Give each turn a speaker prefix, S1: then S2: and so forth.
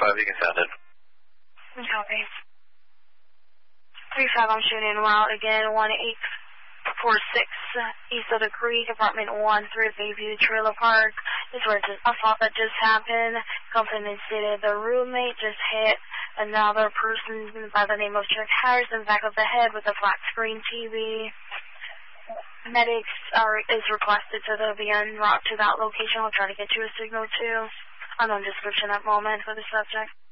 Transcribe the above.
S1: 35, you can sound it.
S2: Copy. 35, I'm shooting out again, 1846 east of the creek, apartment 1, 3 Bayview Trailer Park. This is where an assault that just happened. Company stated the roommate just hit another person by the name of Chuck Harris in the back of the head with a flat screen TV. Medics is requested so they'll be en route to that location. I'll try to get you a signal too. Unknown description at moment for the subject.